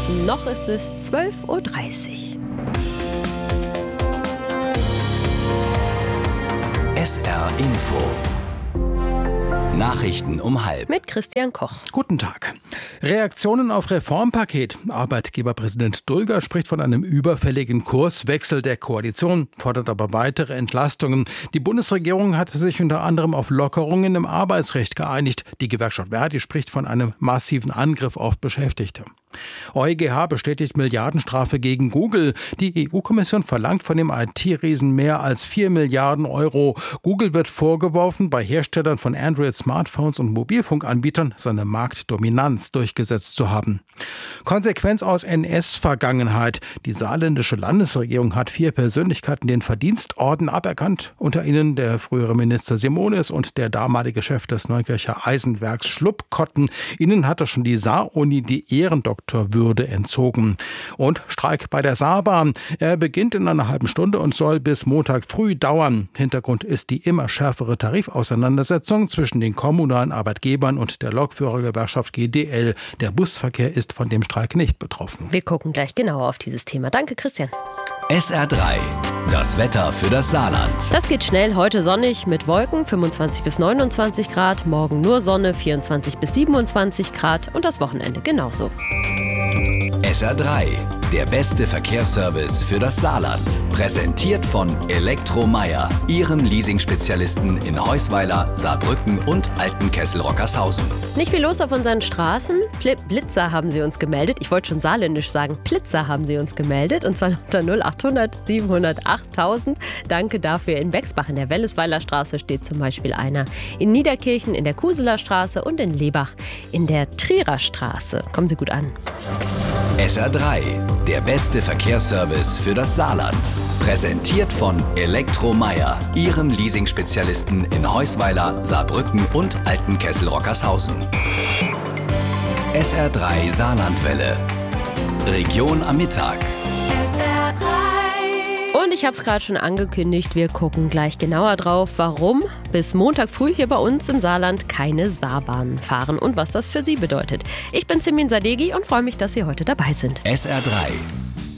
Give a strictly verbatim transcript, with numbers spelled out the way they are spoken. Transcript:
Noch ist es zwölf Uhr dreißig. S R Info. Nachrichten um halb. Mit Christian Koch. Guten Tag. Reaktionen auf Reformpaket. Arbeitgeberpräsident Dulger spricht von einem überfälligen Kurswechsel der Koalition, fordert aber weitere Entlastungen. Die Bundesregierung hat sich unter anderem auf Lockerungen im Arbeitsrecht geeinigt. Die Gewerkschaft Verdi spricht von einem massiven Angriff auf Beschäftigte. EuGH bestätigt Milliardenstrafe gegen Google. Die E U-Kommission verlangt von dem I T-Riesen mehr als vier Milliarden Euro. Google wird vorgeworfen, bei Herstellern von Android-Smartphones und Mobilfunkanbietern seine Marktdominanz durchgesetzt zu haben. Konsequenz aus N S-Vergangenheit. Die saarländische Landesregierung hat vier Persönlichkeiten den Verdienstorden aberkannt. Unter ihnen der frühere Minister Simonis und der damalige Chef des Neukircher Eisenwerks Schluppkotten. Ihnen hatte schon die Saar-Uni die Ehrendoktorwürde entzogen. Und Streik bei der Saarbahn. Er beginnt in einer halben Stunde und soll bis Montag früh dauern. Hintergrund ist die immer schärfere Tarifauseinandersetzung zwischen den kommunalen Arbeitgebern und der Lokführergewerkschaft G D L. Der Busverkehr ist von dem Streik nicht betroffen. Wir gucken gleich genauer auf dieses Thema. Danke, Christian. S R drei. Das Wetter für das Saarland. Das geht schnell. Heute sonnig mit Wolken, fünfundzwanzig bis neunundzwanzig Grad. Morgen nur Sonne, vierundzwanzig bis siebenundzwanzig Grad. Und das Wochenende genauso. S R drei. Der beste Verkehrsservice für das Saarland. Präsentiert von Elektromeyer, Ihrem Leasing-Spezialisten in Heusweiler, Saarbrücken und Altenkessel-Rockershausen. Nicht viel los auf unseren Straßen. Blitzer haben sie uns gemeldet. Ich wollte schon saarländisch sagen. Blitzer haben sie uns gemeldet. Und zwar unter null achthundert siebenhundertachttausend. Danke dafür. In Bexbach in der Wellesweiler Straße steht zum Beispiel einer. In Niederkirchen in der Kuseler Straße und in Lebach in der Trierer Straße. Kommen Sie gut an. S R drei. Der beste Verkehrsservice für das Saarland. Präsentiert von Elektromeyer, Ihrem Leasing-Spezialisten in Heusweiler, Saarbrücken und Altenkessel-Rockershausen. S R drei Saarlandwelle. Region am Mittag. S R drei. Und ich habe es gerade schon angekündigt, wir gucken gleich genauer drauf, warum bis Montag früh hier bei uns im Saarland keine Saarbahnen fahren und was das für Sie bedeutet. Ich bin Simin Sadeghi und freue mich, dass Sie heute dabei sind. S R drei.